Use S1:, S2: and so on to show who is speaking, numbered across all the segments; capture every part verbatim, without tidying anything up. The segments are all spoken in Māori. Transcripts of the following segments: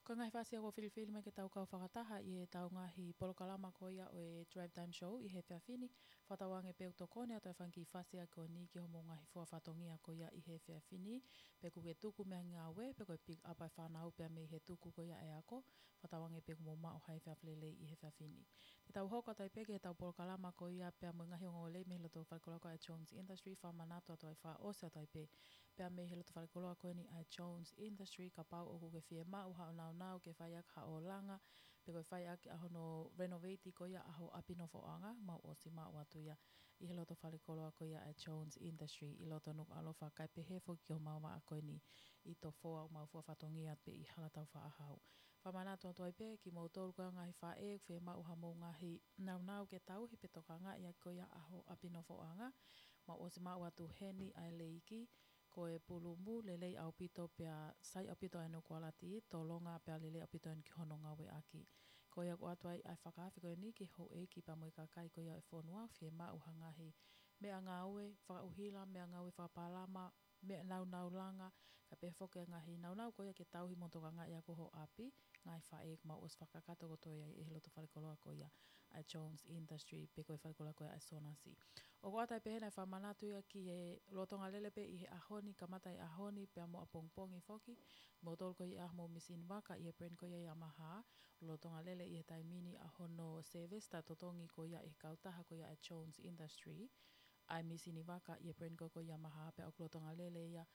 S1: Ko ngai whasia ko whiriwhiri mai ke tau kau whakataha i he tau ngahi polokalama ko ia o e Drive Time Show i he whiawhini. Whatawange peo tokone ato e whanki whasia ko ni ki homo ngahi whuawhatongia ko ia i he whiawhini. Pe ku ke tuku mea ngā we, pe ko e pick up ai whanau pia me he tuku ko ia e ako. Whatawange pe ku mo mao hai whiawhilele i he whiawhini. Te tau hoka tai pe ke he tau polokalama ko ia pia mo ngahi ongo le me hiloto whalikoloa ko ai Jones Industry. Whamanato ato ai wha ose ato ai pe. Pia me hiloto whalikoloa ko ni ai Jones Industry ka pau o ku ke whie mau hao nau nau ke whai ak hao langa, pe koe whai ak ahono renovate ko ia aho apinofo anga, mau o si mau atu ia i he loto whalikoloa ko ia a Jones Industry, i loto nuk alofa kai pe hefo ki o mau maa koe ni i to foa o mau fua whatongi at pe i halatau wha ahau. Whamanato atu ai pe ki mau tolu koe ngahi wha e, whee mau ha mou ngahi nau nau ke tau hi pe toka nga ia ko ia aho apinofo anga, mau o si mau atu heni ai leiki, ko e pulumu lelei au pito pia sai au pito anu kualati to longa pia lelei au pito anu ki hono ngawe aki. Ko ia ko atu ai ai whakawhi ko ni ki ho e ki pa moi kakai ko ia e whonua whie mau hangahi. Mea ngawe whakauhila, mea ngawe whapalama, mea nau nau langa, ka pe whoke ngahi nau nau ko ia ke tau hi montoka nga ia ko ho api, ngai wha e mau os whakakato ko toi ai e hiloto whalikoloa ko ia ai Jones Industry, pe koe whalikoloa ko ia ai Sonasi. O ko atai pehenai whamanatu ia ki he lotonga lelepe i he ahoni, kamatai ahoni, pia mo a pongpongi whoki, mo tolu ko ia mo misin waka i he brand ko ia Yamaha, lotonga lele i he taimini ahono service, ta totongi ko ia e kautaha ko ia ai Jones Industry, ai misini waka i he brand ko ko Yamaha, pia o lotonga lele ia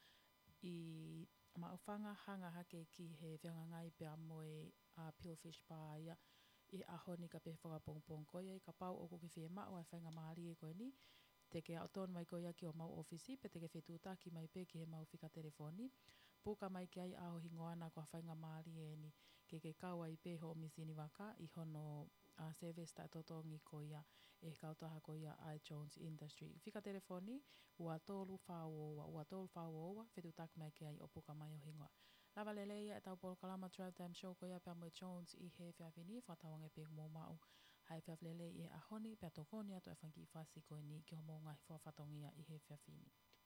S1: i maofanga hanga hake ki he whianga ngai pia mo e uh, Pillfish Bar ia, i ahoni ka pe whaka pongpong ko ia, i ka pau o kuki whie mao ai whainga maari e koe ni, te ke auton mai ko ia ki o mau ofisi, pe te ke whetutaki mai pe ki he mau whika telefoni, puka mai ki ai aho hingoana ko a whainga maari e ni, ke ke kaua i pe ho misini waka, i hono uh, service ta totongi ko ia, e kautaha ko ia ai Jones Industry. Whika telefoni, ua tolu whaoa, ua tolu whaoa, whetutaki mai ki ai o puka mai o hingoa. Lava lele ia e tau polokalama Drive Time Show ko ia pia mo Jones i he whiawhini, whatawange pe mo mau, hai whiawhilele i he ahoni, pia tokoni ato e whanki whasi ko ni ki homo ngahi whawhatongia i he whiawhini.